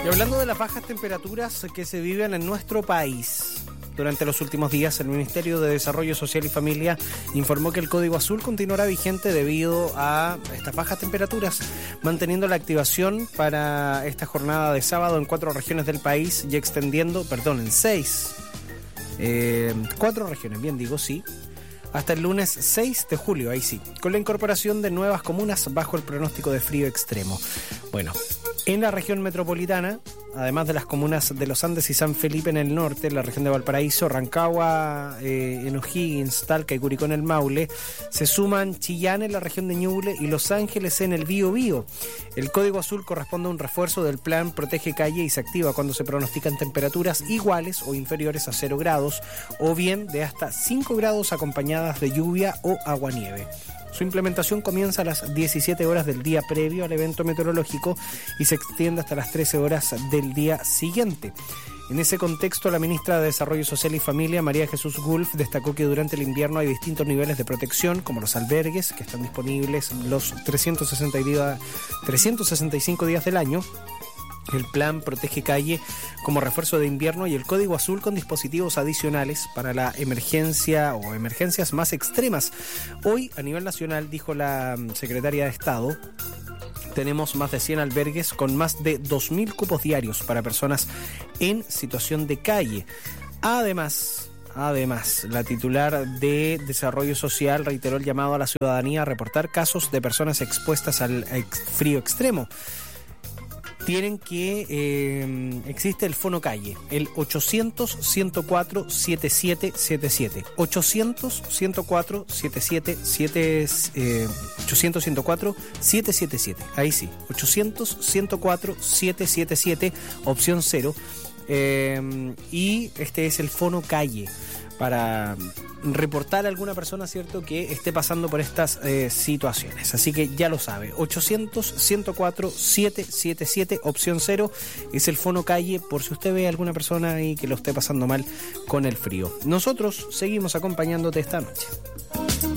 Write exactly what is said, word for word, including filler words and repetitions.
Y hablando de las bajas temperaturas que se viven en nuestro país, durante los últimos días el Ministerio de Desarrollo Social y Familia informó que el Código Azul continuará vigente debido a estas bajas temperaturas, manteniendo la activación para esta jornada de sábado en cuatro regiones del país y extendiendo, perdón, en seis, eh, cuatro regiones, bien digo, sí, hasta el lunes seis de julio, ahí sí, con la incorporación de nuevas comunas bajo el pronóstico de frío extremo. Bueno, en la región metropolitana, además de las comunas de Los Andes y San Felipe en el norte, en la región de Valparaíso, Rancagua, eh, en O'Higgins, Talca y Curicó en el Maule, se suman Chillán en la región de Ñuble y Los Ángeles en el Biobío. El Código Azul corresponde a un refuerzo del plan Protege Calle y se activa cuando se pronostican temperaturas iguales o inferiores a cero grados o bien de hasta cinco grados acompañadas de lluvia o aguanieve. Su implementación comienza a las diecisiete horas del día previo al evento meteorológico y se extiende hasta las trece horas del día siguiente. En ese contexto, la ministra de Desarrollo Social y Familia, María Jesús Gulf, destacó que durante el invierno hay distintos niveles de protección, como los albergues, que están disponibles los trescientos sesenta y cinco días del año, el plan Protege Calle como refuerzo de invierno y el Código Azul con dispositivos adicionales para la emergencia o emergencias más extremas. Hoy, a nivel nacional, dijo la secretaria de Estado, tenemos más de cien albergues con más de dos mil cupos diarios para personas en situación de calle. Además... Además, la titular de Desarrollo Social reiteró el llamado a la ciudadanía a reportar casos de personas expuestas al ex- frío extremo. Tienen que, eh, existe el Fono Calle, el ochocientos, ciento cuatro, setenta y siete setenta y siete. ochocientos, ciento cuatro, setenta y siete, siete, eh, ochocientos, ciento cuatro, setecientos setenta y siete. Ahí sí, ochocientos, ciento cuatro, setecientos setenta y siete, opción cero. Eh, y este es el Fono Calle para reportar a alguna persona, ¿cierto?, que esté pasando por estas eh, situaciones. Así que ya lo sabe, ochocientos, ciento cuatro, setecientos setenta y siete, opción cero, es el Fono Calle, por si usted ve a alguna persona ahí que lo esté pasando mal con el frío. Nosotros seguimos acompañándote esta noche.